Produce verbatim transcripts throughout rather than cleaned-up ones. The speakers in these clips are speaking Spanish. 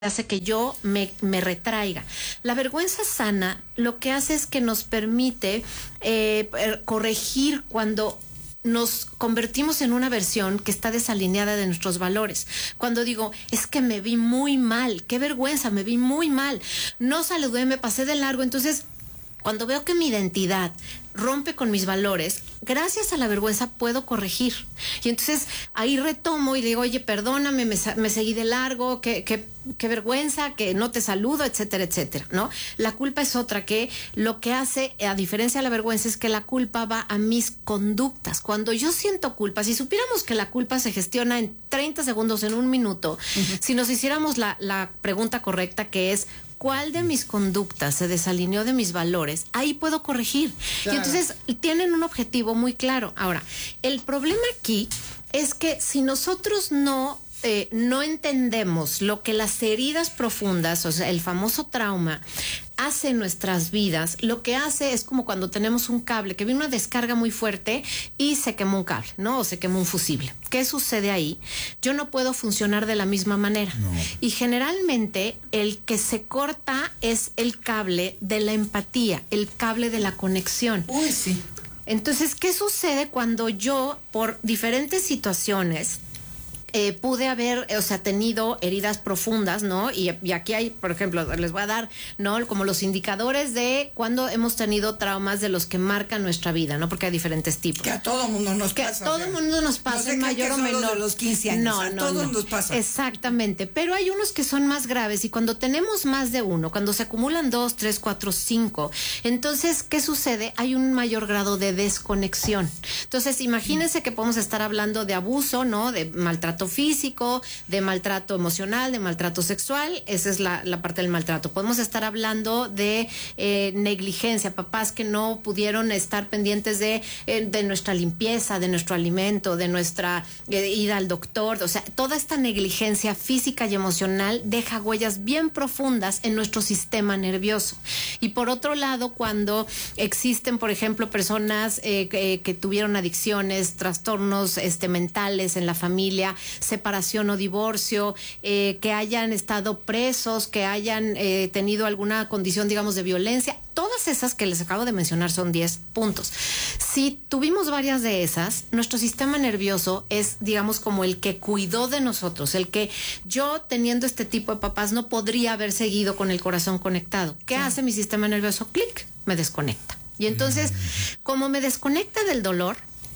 hace que yo me, me retraiga. La vergüenza sana lo que hace es que nos permite eh, corregir cuando nos convertimos en una versión que está desalineada de nuestros valores. Cuando digo, es que me vi muy mal, qué vergüenza, me vi muy mal, no saludé, me pasé de largo. Entonces, cuando veo que mi identidad rompe con mis valores, gracias a la vergüenza puedo corregir. Y entonces ahí retomo y digo, oye, perdóname, me, me seguí de largo, qué, qué, qué vergüenza, que no te saludo, etcétera, etcétera, ¿no? La culpa es otra que lo que hace, a diferencia de la vergüenza, es que la culpa va a mis conductas. Cuando yo siento culpa, si supiéramos que la culpa se gestiona en treinta segundos, en un minuto, uh-huh. si nos hiciéramos la, la pregunta correcta, que es, ¿cuál de mis conductas se desalineó de mis valores? Ahí puedo corregir. Claro. Y entonces tienen un objetivo muy claro. Ahora, el problema aquí es que si nosotros no, eh, no entendemos lo que las heridas profundas, o sea, el famoso trauma, hace en nuestras vidas, lo que hace es como cuando tenemos un cable que viene una descarga muy fuerte y se quemó un cable, ¿no? O se quemó un fusible. ¿Qué sucede ahí? Yo no puedo funcionar de la misma manera. No. Y generalmente el que se corta es el cable de la empatía, el cable de la conexión. Uy, sí. Entonces, ¿qué sucede cuando yo, por diferentes situaciones, Eh, pude haber, o sea, tenido heridas profundas, ¿no? Y, y aquí hay, por ejemplo, les voy a dar, ¿no? Como los indicadores de cuando hemos tenido traumas de los que marcan nuestra vida, ¿no? Porque hay diferentes tipos. Que a todo mundo nos que pasa. Que a todo mundo nos pasa, no sé en mayor que o menor. De los quince años, no, a no, todos no. nos pasa. Exactamente, pero hay unos que son más graves y cuando tenemos más de uno, cuando se acumulan dos, tres, cuatro, cinco, entonces, ¿qué sucede? Hay un mayor grado de desconexión. Entonces, imagínense que podemos estar hablando de abuso, ¿no? De maltrato físico, de maltrato emocional, de maltrato sexual. Esa es la, la parte del maltrato. Podemos estar hablando de eh, negligencia, papás que no pudieron estar pendientes de, eh, de nuestra limpieza, de nuestro alimento, de nuestra eh, ida al doctor. O sea, toda esta negligencia física y emocional deja huellas bien profundas en nuestro sistema nervioso. Y por otro lado, cuando existen, por ejemplo, personas eh, que, que tuvieron adicciones, trastornos este, mentales en la familia, separación o divorcio, eh, que hayan estado presos, que hayan eh, tenido alguna condición, digamos, de violencia, todas esas que les acabo de mencionar son diez puntos. Si tuvimos varias de esas, nuestro sistema nervioso es, digamos, como el que cuidó de nosotros, el que yo, teniendo este tipo de papás, no podría haber seguido con el corazón conectado. ¿Qué sí. hace mi sistema nervioso? Clic, me desconecta. Y entonces, como me desconecta del dolor,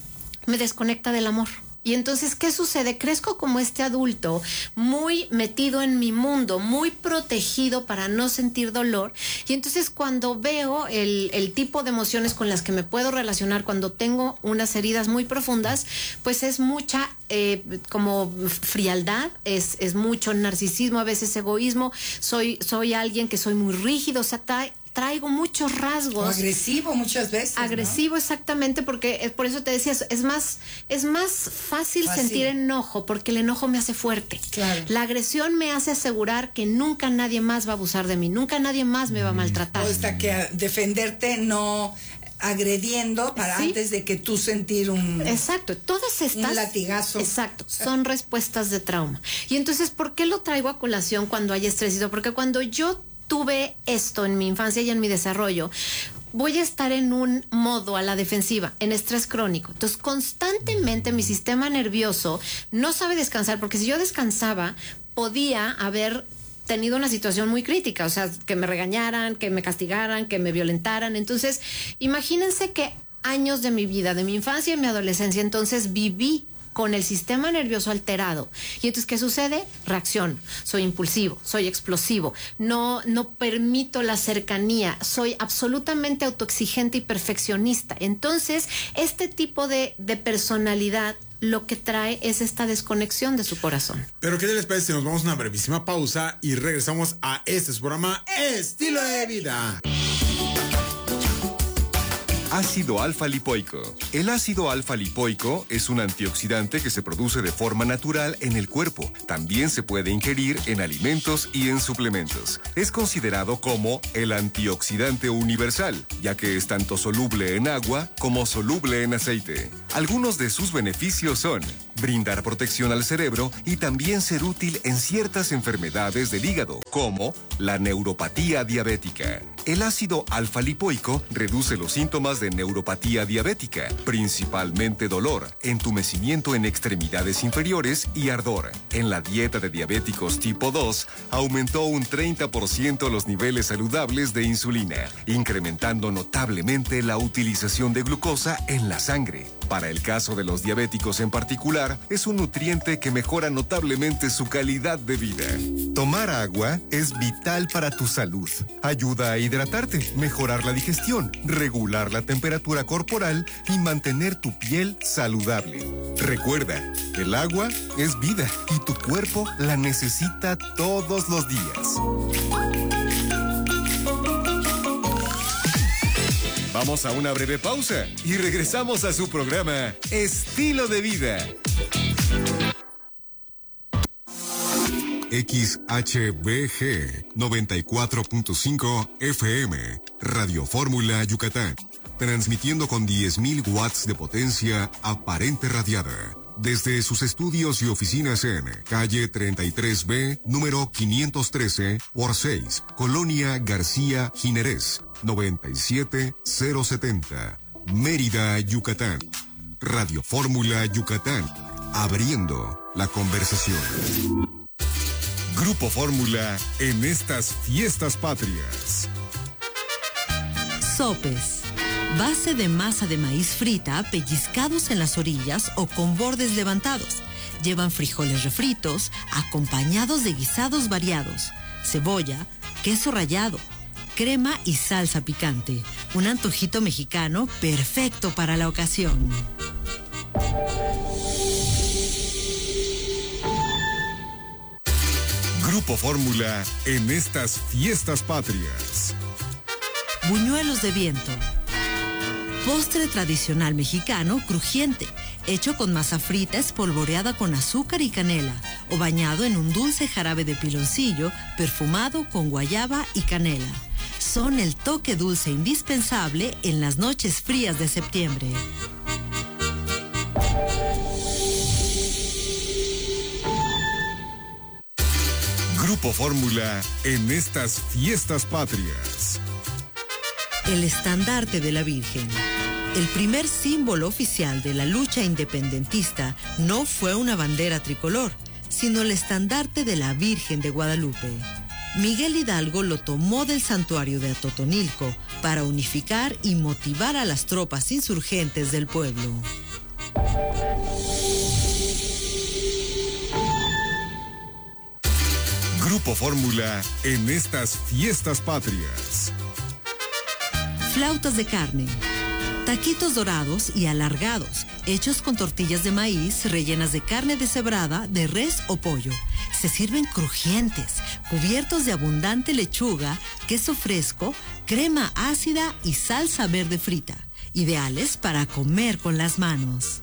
me desconecta del amor. Y entonces, ¿qué sucede? Crezco como este adulto muy metido en mi mundo, muy protegido para no sentir dolor. Y entonces cuando veo el, el tipo de emociones con las que me puedo relacionar cuando tengo unas heridas muy profundas, pues es mucha eh, como frialdad, es, es mucho narcisismo, a veces egoísmo. Soy, soy alguien que soy muy rígido, o sea, trae, traigo muchos rasgos. O agresivo muchas veces. Agresivo, ¿no? Exactamente, porque es, por eso te decía, es más, es más fácil, fácil sentir enojo, porque el enojo me hace fuerte. Claro. La agresión me hace asegurar que nunca nadie más va a abusar de mí, nunca nadie más me va a maltratar. O hasta que defenderte no agrediendo para ¿sí? antes de que tú sentir un exacto, todas estas un latigazo. Exacto, son respuestas de trauma. Y entonces, ¿por qué lo traigo a colación cuando hay estrés? Porque cuando yo tuve esto en mi infancia y en mi desarrollo, voy a estar en un modo a la defensiva, en estrés crónico. Entonces, constantemente mi sistema nervioso no sabe descansar, porque si yo descansaba, podía haber tenido una situación muy crítica, o sea, que me regañaran, que me castigaran, que me violentaran. Entonces, imagínense que años de mi vida, de mi infancia y mi adolescencia, entonces viví con el sistema nervioso alterado. Y entonces, ¿qué sucede? Reacciono. Soy impulsivo, soy explosivo, no, no permito la cercanía, soy absolutamente autoexigente y perfeccionista. Entonces, este tipo de, de personalidad lo que trae es esta desconexión de su corazón. Pero ¿qué les parece si nos vamos a una brevísima pausa y regresamos a este su programa Estilo de Vida? Ácido alfa-lipoico. El ácido alfa-lipoico es un antioxidante que se produce de forma natural en el cuerpo. También se puede ingerir en alimentos y en suplementos. Es considerado como el antioxidante universal, ya que es tanto soluble en agua como soluble en aceite. Algunos de sus beneficios son brindar protección al cerebro y también ser útil en ciertas enfermedades del hígado, como la neuropatía diabética. El ácido alfa-lipoico reduce los síntomas de neuropatía diabética, principalmente dolor, entumecimiento en extremidades inferiores y ardor. En la dieta de diabéticos tipo dos, aumentó un treinta por ciento los niveles saludables de insulina, incrementando notablemente la utilización de glucosa en la sangre. Para el caso de los diabéticos en particular, es un nutriente que mejora notablemente su calidad de vida. Tomar agua es vital para tu salud. Ayuda a hidratarte, mejorar la digestión, regular la temperatura corporal y mantener tu piel saludable. Recuerda, el agua es vida y tu cuerpo la necesita todos los días. Vamos a una breve pausa y regresamos a su programa Estilo de Vida. X H B G noventa y cuatro punto cinco F M, Radio Fórmula Yucatán, transmitiendo con diez mil watts de potencia aparente radiada. Desde sus estudios y oficinas en calle treinta y tres B, número quinientos trece por seis, Colonia García Jiménez, noventa y siete mil setenta, Mérida, Yucatán. Radio Fórmula Yucatán, abriendo la conversación. Grupo Fórmula en estas fiestas patrias. Sopes. Base de masa de maíz frita, pellizcados en las orillas o con bordes levantados. Llevan frijoles refritos, acompañados de guisados variados, cebolla, queso rallado, crema y salsa picante. Un antojito mexicano perfecto para la ocasión. Grupo Fórmula en estas fiestas patrias. Buñuelos de viento. Postre tradicional mexicano crujiente, hecho con masa frita espolvoreada con azúcar y canela o bañado en un dulce jarabe de piloncillo perfumado con guayaba y canela. Son el toque dulce indispensable en las noches frías de septiembre. Grupo Fórmula en estas fiestas patrias. El estandarte de la Virgen. El primer símbolo oficial de la lucha independentista no fue una bandera tricolor, sino el estandarte de la Virgen de Guadalupe. Miguel Hidalgo lo tomó del santuario de Atotonilco para unificar y motivar a las tropas insurgentes del pueblo. Grupo Fórmula en estas fiestas patrias. Flautas de carne. Taquitos dorados y alargados, hechos con tortillas de maíz rellenas de carne deshebrada, de res o pollo. Se sirven crujientes, cubiertos de abundante lechuga, queso fresco, crema ácida y salsa verde frita. Ideales para comer con las manos.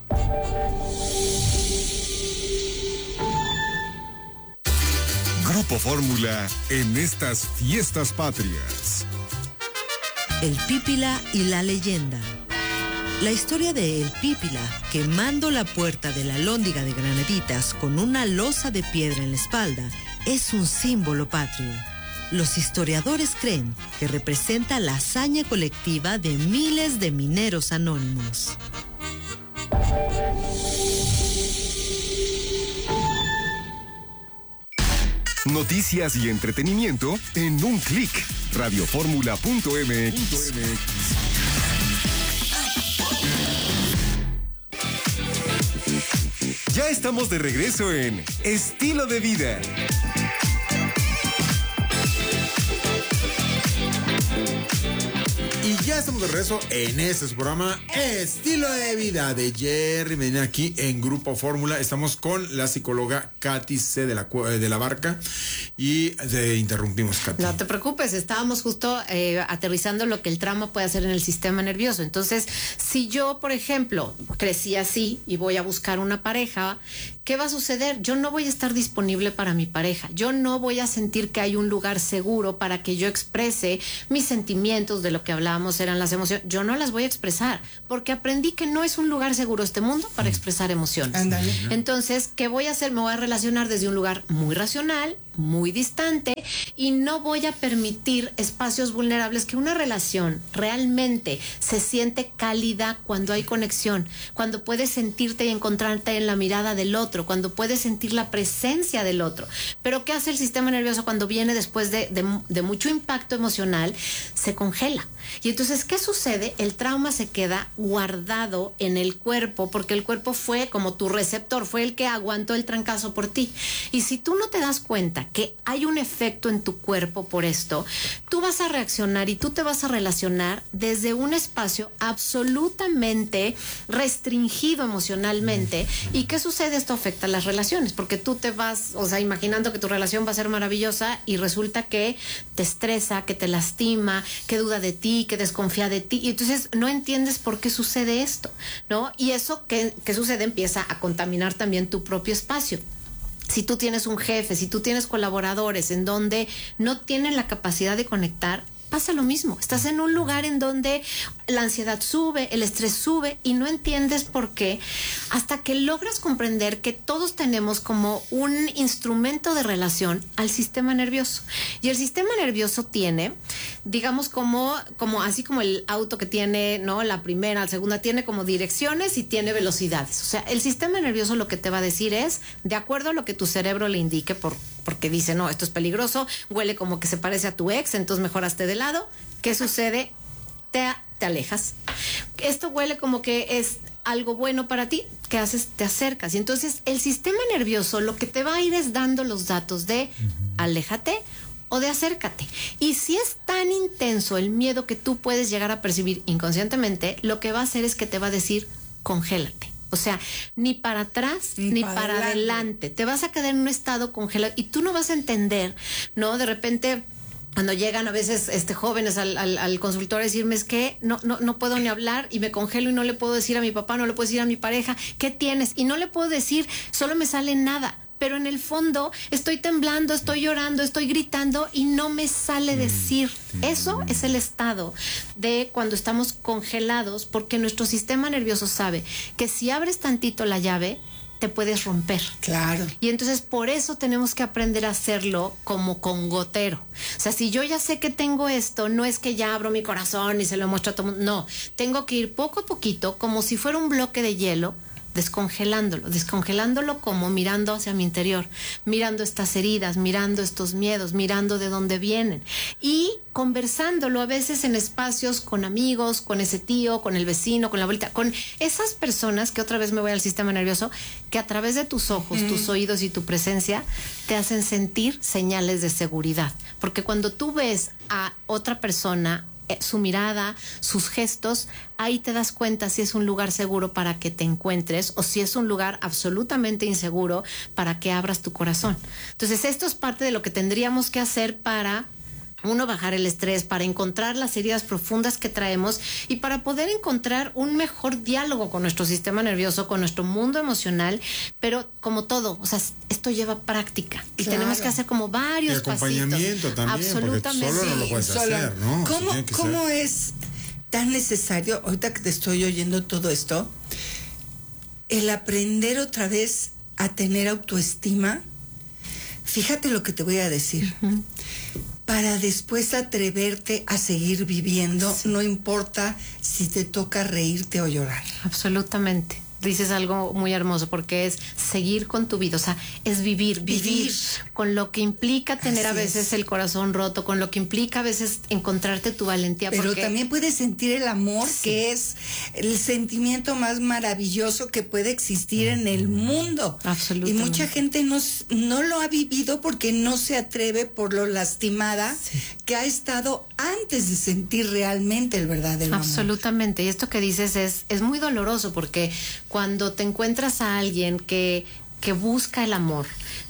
Grupo Fórmula en estas fiestas patrias. El Pípila y la leyenda. La historia de El Pípila, quemando la puerta de la Alhóndiga de Granaditas con una losa de piedra en la espalda, es un símbolo patrio. Los historiadores creen que representa la hazaña colectiva de miles de mineros anónimos. Noticias y entretenimiento en un clic. Radioformula punto m x. Ya estamos de regreso en Estilo de Vida. Y ya estamos de regreso en este programa Estilo de Vida de Jerry Medina aquí en Grupo Fórmula. Estamos con la psicóloga Katy C. de la, de la Barca. y te interrumpimos, Katy. No te preocupes, estábamos justo eh, aterrizando lo que el trauma puede hacer en el sistema nervioso. Entonces, si yo, por ejemplo, crecí así y voy a buscar una pareja, ¿qué va a suceder? Yo no voy a estar disponible para mi pareja. Yo no voy a sentir que hay un lugar seguro para que yo exprese mis sentimientos, de lo que hablábamos eran las emociones. Yo no las voy a expresar porque aprendí que no es un lugar seguro este mundo para expresar emociones. Ándale. Entonces, ¿qué voy a hacer? Me voy a relacionar desde un lugar muy racional, muy distante, y no voy a permitir espacios vulnerables. Que una relación realmente se siente cálida cuando hay conexión, cuando puedes sentirte y encontrarte en la mirada del otro, cuando puedes sentir la presencia del otro. Pero ¿qué hace el sistema nervioso cuando viene después de, de, de mucho impacto emocional? Se congela. Y entonces, ¿qué sucede? El trauma se queda guardado en el cuerpo, porque el cuerpo fue como tu receptor, fue el que aguantó el trancazo por ti. Y si tú no te das cuenta que hay un efecto en tu cuerpo por esto, tú vas a reaccionar y tú te vas a relacionar desde un espacio absolutamente restringido emocionalmente. ¿Y qué sucede? Esto afecta a las relaciones, porque tú te vas, o sea, imaginando que tu relación va a ser maravillosa y resulta que te estresa, que te lastima, que duda de ti, que desconfía de ti, y entonces no entiendes por qué sucede esto, ¿no? Y eso que, que sucede empieza a contaminar también tu propio espacio. Si tú tienes un jefe, si tú tienes colaboradores en donde no tienen la capacidad de conectar, pasa lo mismo. Estás en un lugar en donde la ansiedad sube, el estrés sube y no entiendes por qué, hasta que logras comprender que todos tenemos como un instrumento de relación al sistema nervioso. Y el sistema nervioso tiene, digamos, como, como así como el auto que tiene, ¿no? La primera, la segunda, tiene como direcciones y tiene velocidades. O sea, el sistema nervioso lo que te va a decir es, de acuerdo a lo que tu cerebro le indique, por, porque dice, no, esto es peligroso, huele como que se parece a tu ex, entonces mejor hazte de lado. ¿Qué sucede? Te, te alejas. Esto huele como que es algo bueno para ti. ¿Qué haces? Te acercas. Y entonces el sistema nervioso lo que te va a ir es dando los datos de aléjate o de acércate. Y si es tan intenso el miedo que tú puedes llegar a percibir inconscientemente, lo que va a hacer es que te va a decir congélate. O sea, ni para atrás ni, ni para, para adelante. adelante. Te vas a quedar en un estado congelado y tú no vas a entender, ¿no? De repente, cuando llegan a veces este jóvenes al, al, al consultorio a decirme, es que no, no, no puedo ni hablar y me congelo y no le puedo decir a mi papá, no le puedo decir a mi pareja, ¿qué tienes? Y no le puedo decir, solo me sale nada. Pero en el fondo estoy temblando, estoy llorando, estoy gritando y no me sale decir. Eso es el estado de cuando estamos congelados, porque nuestro sistema nervioso sabe que si abres tantito la llave, te puedes romper. Claro. Y entonces por eso tenemos que aprender a hacerlo como con gotero. O sea, si yo ya sé que tengo esto, no es que ya abro mi corazón y se lo muestro a todo el mundo. No, tengo que ir poco a poquito, como si fuera un bloque de hielo, descongelándolo, descongelándolo como mirando hacia mi interior, mirando estas heridas, mirando estos miedos, mirando de dónde vienen y conversándolo a veces en espacios con amigos, con ese tío, con el vecino, con la abuelita, con esas personas que otra vez me voy al sistema nervioso, que a través de tus ojos, mm. tus oídos y tu presencia te hacen sentir señales de seguridad. Porque cuando tú ves a otra persona, su mirada, sus gestos, ahí te das cuenta si es un lugar seguro para que te encuentres o si es un lugar absolutamente inseguro para que abras tu corazón. Entonces, esto es parte de lo que tendríamos que hacer para, uno, bajar el estrés, para encontrar las heridas profundas que traemos y para poder encontrar un mejor diálogo con nuestro sistema nervioso, con nuestro mundo emocional, pero como todo, o sea, esto lleva práctica y claro. tenemos que hacer como varios y acompañamiento pasitos. También, absolutamente. Porque solo no lo puedes solo. hacer, ¿no? ¿Cómo, sí, ¿cómo ser. es tan necesario, ahorita que te estoy oyendo todo esto, el aprender otra vez a tener autoestima? Fíjate lo que te voy a decir. Uh-huh. Para después atreverte a seguir viviendo, sí. no importa si te toca reírte o llorar. Absolutamente. Dices algo muy hermoso porque es seguir con tu vida, o sea, es vivir, vivir, vivir. con lo que implica tener Así a veces es. el corazón roto, con lo que implica a veces encontrarte tu valentía. Pero porque... también puedes sentir el amor, sí. que es el sentimiento más maravilloso que puede existir en el mundo. Absolutamente. Y mucha gente no, no lo ha vivido porque no se atreve por lo lastimada sí. que ha estado antes de sentir realmente el verdadero amor. Absolutamente. Y esto que dices es, es muy doloroso porque cuando te encuentras a alguien que, que busca el amor,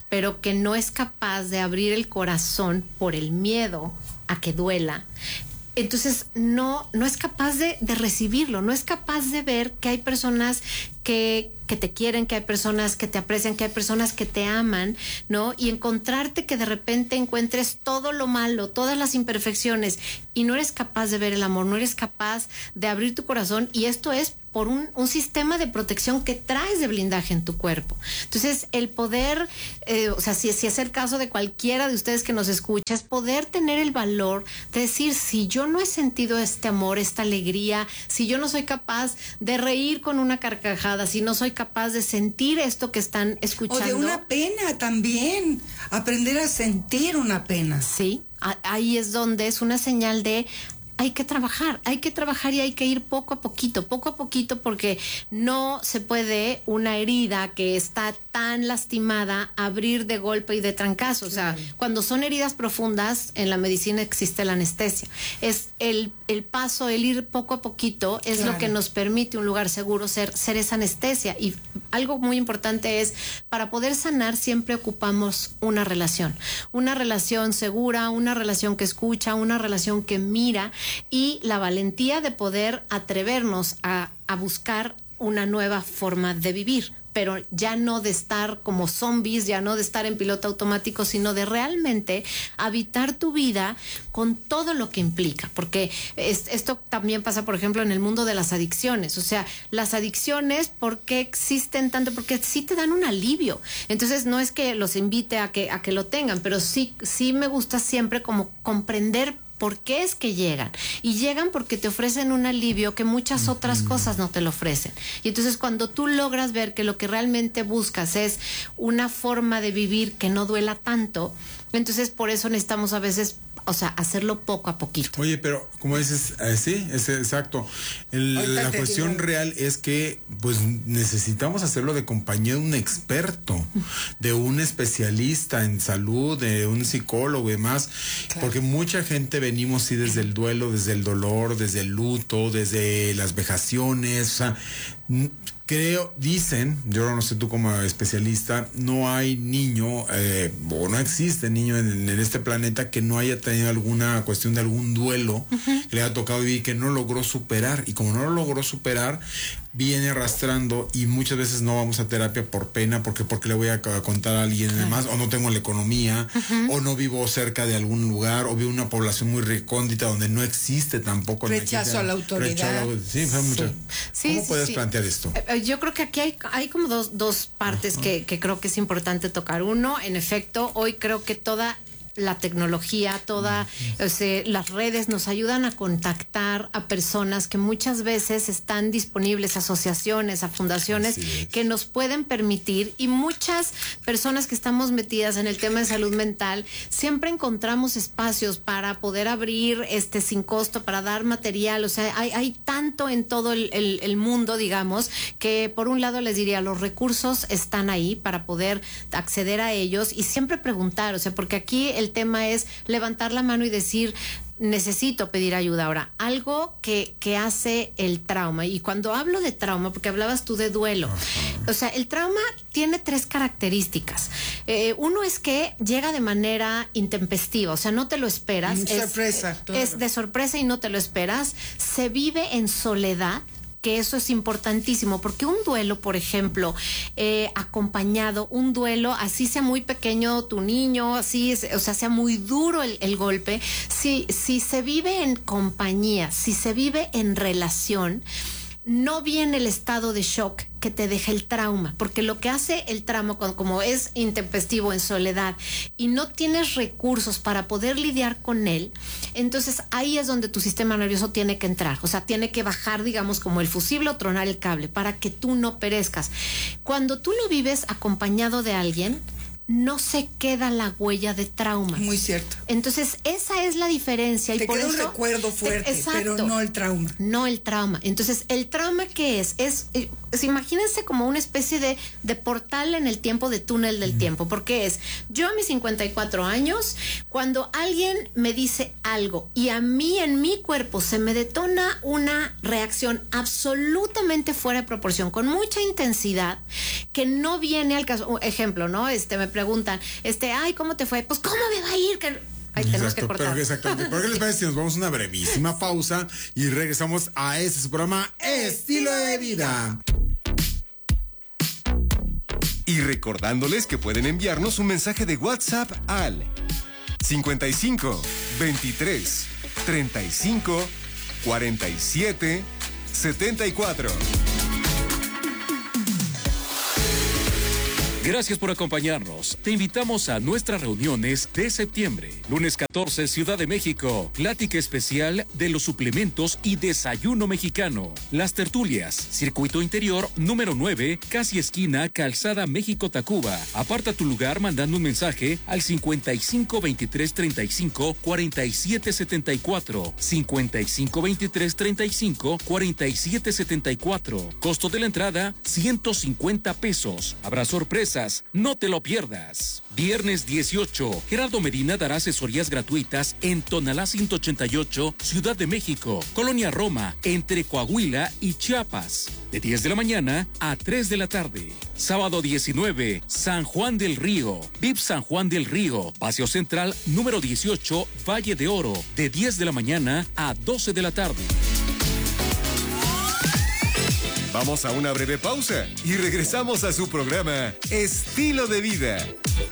pero que no es capaz de abrir el corazón por el miedo a que duela, entonces no, no es capaz de, de recibirlo, no es capaz de ver que hay personas que, que te quieren, que hay personas que te aprecian, que hay personas que te aman, ¿no? Y encontrarte que de repente encuentres todo lo malo, todas las imperfecciones, y no eres capaz de ver el amor, no eres capaz de abrir tu corazón, y esto es por un, un sistema de protección que traes de blindaje en tu cuerpo. Entonces, el poder, eh, o sea, si, si es el caso de cualquiera de ustedes que nos escucha, es poder tener el valor de decir, si yo no he sentido este amor, esta alegría, si yo no soy capaz de reír con una carcajada, si no soy capaz de sentir esto que están escuchando. O de una pena también, aprender a sentir una pena. Sí, a, ahí es donde es una señal de hay que trabajar, hay que trabajar y hay que ir poco a poquito, poco a poquito, porque no se puede una herida que está tan lastimada abrir de golpe y de trancazo. O sea, cuando son heridas profundas, en la medicina existe la anestesia. Es el, el paso, el ir poco a poquito, es claro. lo que nos permite un lugar seguro ser, ser esa anestesia. Y algo muy importante es, para poder sanar siempre ocupamos una relación. Una relación segura, una relación que escucha, una relación que mira, y la valentía de poder atrevernos a, a buscar una nueva forma de vivir, pero ya no de estar como zombies, ya no de estar en piloto automático, sino de realmente habitar tu vida con todo lo que implica, porque es, esto también pasa, por ejemplo, en el mundo de las adicciones. O sea, las adicciones, ¿por qué existen tanto? Porque sí te dan un alivio. Entonces, no es que los invite a que, a que lo tengan, pero sí, sí me gusta siempre como comprender ¿por qué es que llegan? Y llegan porque te ofrecen un alivio que muchas otras cosas no te lo ofrecen. Y entonces cuando tú logras ver que lo que realmente buscas es una forma de vivir que no duela tanto, entonces por eso necesitamos a veces, o sea, hacerlo poco a poquito. Oye, pero como dices, eh, sí, es exacto. El, la cuestión digo. real es que pues necesitamos hacerlo de compañía de un experto, de un especialista en salud, de un psicólogo y demás, claro. porque mucha gente venimos sí desde el duelo, desde el dolor, desde el luto, desde las vejaciones, o sea, creo, dicen, yo no sé tú como especialista, no hay niño, eh, o no existe niño en, en este planeta que no haya tenido alguna cuestión de algún duelo uh-huh. que le haya tocado vivir, que no logró superar. Y como no lo logró superar, viene arrastrando, y muchas veces no vamos a terapia por pena, porque porque le voy a contar a alguien uh-huh. más, o no tengo la economía, uh-huh. o no vivo cerca de algún lugar, o vivo en una población muy recóndita donde no existe tampoco rechazo a la autoridad. Rechazo, sí, sí. Mucha, sí, ¿Cómo sí, puedes sí. plantear esto? Yo creo que aquí hay, hay como dos, dos partes que, que creo que es importante tocar. Uno, en efecto, hoy creo que toda la tecnología, todas o sea, las redes nos ayudan a contactar a personas que muchas veces están disponibles, a asociaciones, a fundaciones que nos pueden permitir, y muchas personas que estamos metidas en el tema de salud mental siempre encontramos espacios para poder abrir este sin costo, para dar material. O sea, hay, hay tanto en todo el, el, el mundo, digamos, que por un lado les diría, los recursos están ahí para poder acceder a ellos, y siempre preguntar, o sea, porque aquí el El tema es levantar la mano y decir, necesito pedir ayuda. Ahora, algo que, que hace el trauma, y cuando hablo de trauma, porque hablabas tú de duelo, uh-huh. o sea, el trauma tiene tres características. Eh, uno es que llega de manera intempestiva, o sea, no te lo esperas. Es, sorpresa. Claro. Es de sorpresa y no te lo esperas. Se vive en soledad, que eso es importantísimo, porque un duelo, por ejemplo, eh, acompañado, un duelo, así sea muy pequeño tu niño, así, es, o sea, sea muy duro el, el golpe, si, si se vive en compañía, si se vive en relación, no viene el estado de shock que te deja el trauma, porque lo que hace el trauma, cuando, como es intempestivo, en soledad, y no tienes recursos para poder lidiar con él, entonces ahí es donde tu sistema nervioso tiene que entrar, o sea, tiene que bajar, digamos, como el fusible, o tronar el cable, para que tú no perezcas. Cuando tú lo vives acompañado de alguien, no se queda la huella de trauma. Muy cierto. Entonces, esa es la diferencia. Te y por queda eso, un recuerdo fuerte, te, pero no el trauma. No el trauma. Entonces, ¿el trauma qué es? Es, es imagínense como una especie de, de portal en el tiempo, de túnel del mm. tiempo. Porque es, yo a mis cincuenta y cuatro años, cuando alguien me dice algo y a mí en mi cuerpo se me detona una reacción absolutamente fuera de proporción, con mucha intensidad, que no viene al caso. Ejemplo, ¿no? Este, me preguntan, este, ay, ¿cómo te fue? Pues, ¿cómo me va a ir? Que ahí tenemos Exacto, que cortar. pero exactamente. ¿Por qué les parece si nos vamos a una brevísima pausa y regresamos a este su programa Estilo de Vida? Y recordándoles que pueden enviarnos un mensaje de WhatsApp al cincuenta y cinco, veintitrés, treinta y cinco, cuarenta y siete, setenta y cuatro. Gracias por acompañarnos. Te invitamos a nuestras reuniones de septiembre. Lunes catorce, Ciudad de México. Plática especial de los suplementos y desayuno mexicano. Las tertulias. Circuito Interior número nueve, casi esquina Calzada México-Tacuba. Aparta tu lugar mandando un mensaje al cincuenta y cinco, veintitrés, treinta y cinco, cuarenta y siete, setenta y cuatro. cincuenta y cinco, veintitrés, treinta y cinco, cuarenta y siete, setenta y cuatro. Costo de la entrada, ciento cincuenta pesos. Habrá sorpresa. No te lo pierdas. Viernes dieciocho, Gerardo Medina dará asesorías gratuitas en Tonalá ciento ochenta y ocho, Ciudad de México, Colonia Roma, entre Coahuila y Chiapas, de diez de la mañana a tres de la tarde. Sábado diecinueve, San Juan del Río, V I P San Juan del Río, Paseo Central número dieciocho, Valle de Oro, de diez de la mañana a doce de la tarde. Vamos a una breve pausa y regresamos a su programa Estilo de Vida.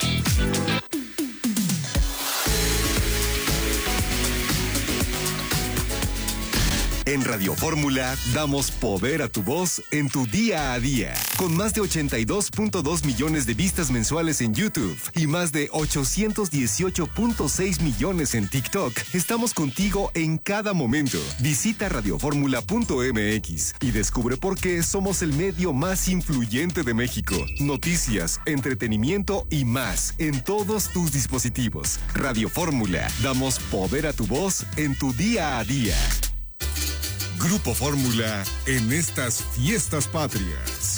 En Radio Fórmula damos poder a tu voz en tu día a día. Con más de ochenta y dos punto dos millones de vistas mensuales en YouTube y más de ochocientos dieciocho punto seis millones en TikTok, estamos contigo en cada momento. Visita radioformula punto m x y descubre por qué somos el medio más influyente de México. Noticias, entretenimiento y más en todos tus dispositivos. Radio Fórmula, damos poder a tu voz en tu día a día. Grupo Fórmula en estas fiestas patrias.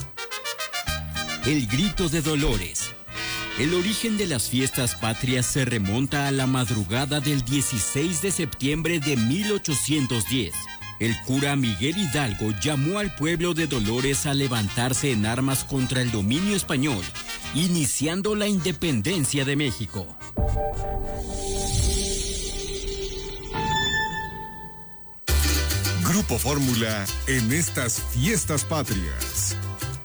El grito de Dolores. El origen de las fiestas patrias se remonta a la madrugada del dieciséis de septiembre de mil ochocientos diez. El cura Miguel Hidalgo llamó al pueblo de Dolores a levantarse en armas contra el dominio español, iniciando la independencia de México. Grupo Fórmula en estas fiestas patrias.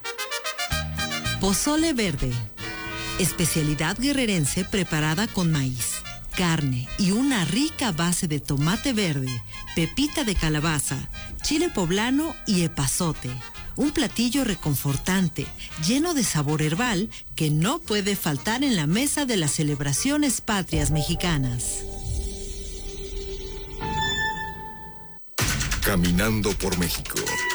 Pozole verde. Especialidad guerrerense preparada con maíz, carne y una rica base de tomate verde, pepita de calabaza, chile poblano y epazote. Un platillo reconfortante, lleno de sabor herbal que no puede faltar en la mesa de las celebraciones patrias mexicanas. Caminando por México.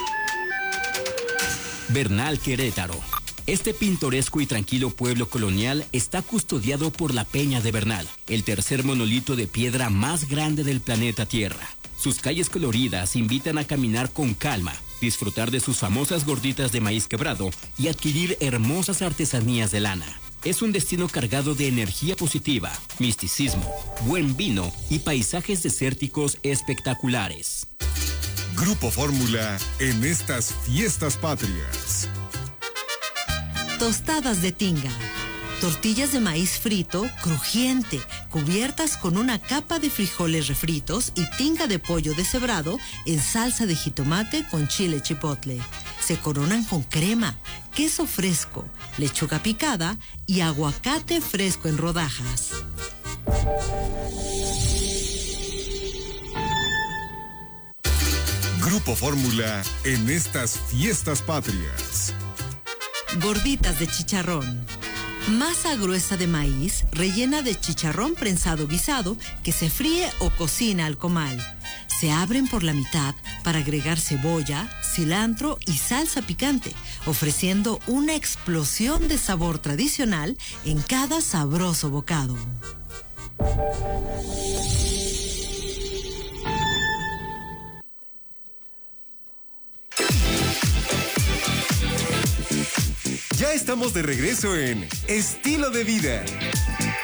Bernal, Querétaro. Este pintoresco y tranquilo pueblo colonial está custodiado por la Peña de Bernal, el tercer monolito de piedra más grande del planeta Tierra. Sus calles coloridas invitan a caminar con calma, disfrutar de sus famosas gorditas de maíz quebrado y adquirir hermosas artesanías de lana. Es un destino cargado de energía positiva, misticismo, buen vino y paisajes desérticos espectaculares. Grupo Fórmula en estas fiestas patrias. Tostadas de tinga. Tortillas de maíz frito, crujiente, cubiertas con una capa de frijoles refritos y tinga de pollo deshebrado en salsa de jitomate con chile chipotle. Se coronan con crema, queso fresco, lechuga picada y aguacate fresco en rodajas. Grupo Fórmula en estas fiestas patrias. Gorditas de chicharrón. Masa gruesa de maíz rellena de chicharrón prensado guisado que se fríe o cocina al comal. Se abren por la mitad para agregar cebolla, cilantro y salsa picante, ofreciendo una explosión de sabor tradicional en cada sabroso bocado. Ya estamos de regreso en Estilo de Vida.